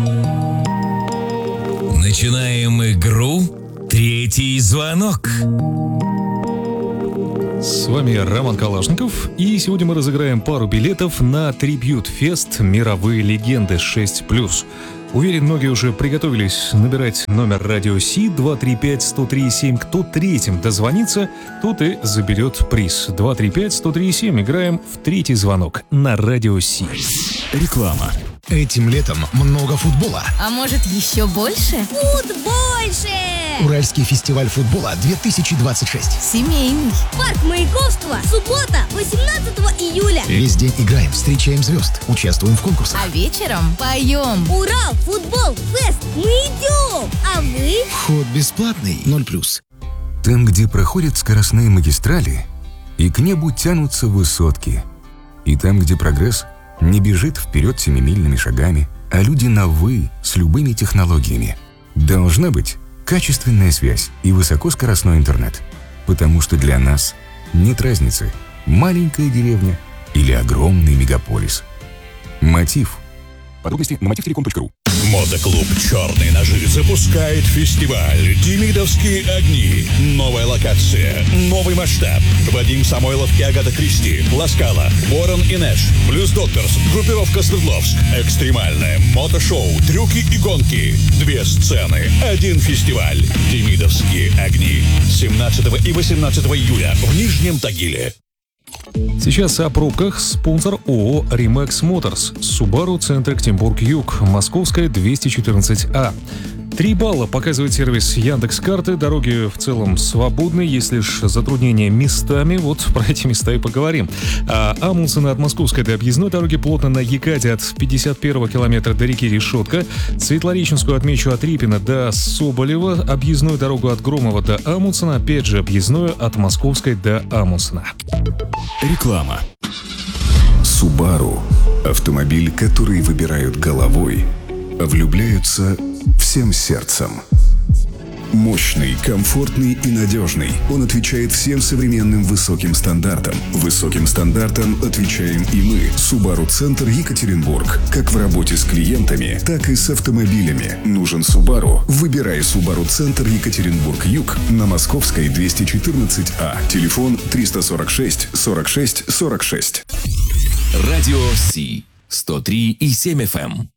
Начинаем игру «Третий звонок». С вами Роман Калашников, и сегодня мы разыграем пару билетов на трибьют-фест «Мировые легенды 6+». Уверен, многие уже приготовились набирать номер радио Си 235-103-7. Кто третьим дозвонится, тот и заберет приз. 235-103-7. Играем в третий звонок на радио Си. Реклама. Этим летом много футбола. А может, еще больше? Больше! Уральский фестиваль футбола 2026. Семейный. Парк Маяковского. Суббота, 18 июля. Весь день играем, встречаем звезд, участвуем в конкурсах. А вечером поем. Урал, футбол, фест. Мы идем. А вы? Вход бесплатный, 0+. Там, где проходят скоростные магистрали, и к небу тянутся высотки. И там, где прогресс не бежит вперед семимильными шагами, а люди на «вы» с любыми технологиями. Должна быть качественная связь и высокоскоростной интернет. Потому что для нас нет разницы, маленькая деревня или огромный мегаполис. Мотив. Подробности на motivtelecom.ru. Мотоклуб «Черные ножи» запускает фестиваль «Демидовские огни». Новая локация, новый масштаб. Вадим Самойлов и Агата Кристи, Ласкала, Ворон и Нэш, Блюз Докторс, группировка Свердловск. Экстремальное мотошоу, трюки и гонки. 2 сцены, 1 фестиваль. «Демидовские огни». 17 и 18 июля в Нижнем Тагиле. Сейчас о пробках. Спонсор ООО «Римэкс Моторс». Subaru, центр Екатеринбург-Юг, Московская, 214А. 3 балла показывает сервис Яндекс.Карты. Дороги в целом свободны, есть лишь затруднения местами. Вот про эти места и поговорим. А Амундсена от Московской до объездной дороги плотно на Екате от 51-го километра до реки Решетка. Светлореченскую отмечу от Репина до Соболева. Объездную дорогу от Громова до Амундсена. Опять же, объездную от Московской до Амундсена. Реклама. Subaru – автомобиль, который выбирают головой, а влюбляются всем сердцем. Мощный, комфортный и надежный. Он отвечает всем современным высоким стандартам. Высоким стандартам отвечаем и мы. Subaru Центр Екатеринбург. Как в работе с клиентами, так и с автомобилями. Нужен Subaru? Выбирай Subaru Центр Екатеринбург-Юг на Московской 214А. Телефон 346 46 46. Радио Си 103,7 FM.